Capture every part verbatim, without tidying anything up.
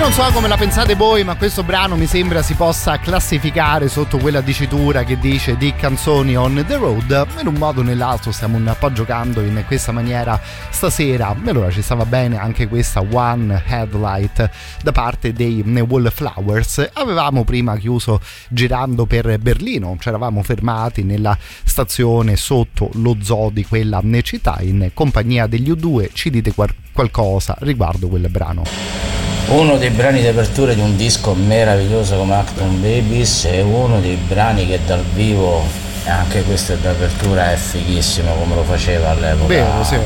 non so come la pensate voi, ma questo brano mi sembra si possa classificare sotto quella dicitura che dice di canzoni on the road. In un modo o nell'altro stiamo un po' giocando in questa maniera stasera. E allora ci stava bene anche questa One Headlight da parte dei Wallflowers. Avevamo prima chiuso girando per Berlino, ci eravamo fermati nella stazione sotto lo zoo di quella città in compagnia degli U due. Ci dite qual- qualcosa riguardo quel brano? Uno dei brani di apertura di un disco meraviglioso come Acton Babies è uno dei brani che dal vivo, anche questo d'apertura, è fighissimo come lo faceva all'epoca. Vero, sì.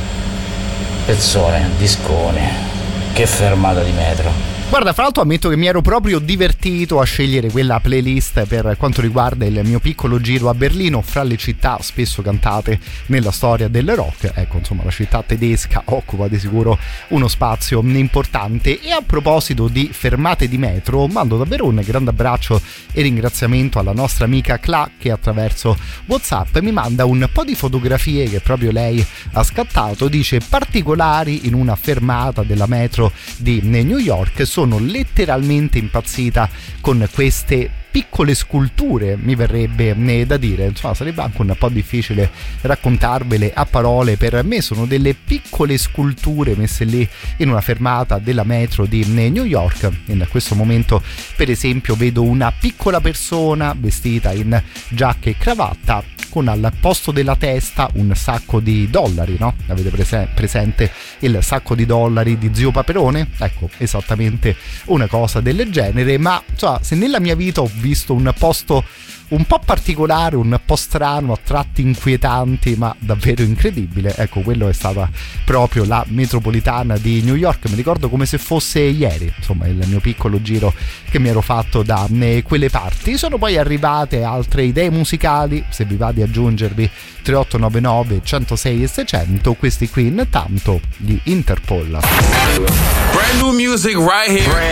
Pezzone, discone, che fermata di metro. Guarda, fra l'altro ammetto che mi ero proprio divertito a scegliere quella playlist per quanto riguarda il mio piccolo giro a Berlino, fra le città spesso cantate nella storia del rock. Ecco, insomma, la città tedesca occupa di sicuro uno spazio importante. E a proposito di fermate di metro, mando davvero un grande abbraccio e ringraziamento alla nostra amica Cla, che attraverso WhatsApp mi manda un po' di fotografie che proprio lei ha scattato. Dice: particolari in una fermata della metro di New York. Sono letteralmente impazzita con queste piccole sculture, mi verrebbe da dire. Insomma, sarebbe anche un po' difficile raccontarvele a parole. Per me sono delle piccole sculture messe lì in una fermata della metro di New York. In questo momento, per esempio, vedo una piccola persona vestita in giacca e cravatta con al posto della testa un sacco di dollari, no? Avete prese- presente il sacco di dollari di Zio Paperone? Ecco, esattamente una cosa del genere. Ma insomma, se nella mia vita ho visto un posto un po' particolare, un po' strano, a tratti inquietanti, ma davvero incredibile, ecco, quello è stata proprio la metropolitana di New York. Mi ricordo come se fosse ieri, insomma, il mio piccolo giro che mi ero fatto da quelle parti. Sono poi arrivate altre idee musicali, se vi va di aggiungervi tre otto nove nove uno zero sei e seicento. Questi qui intanto gli Interpol. Brand new music right here.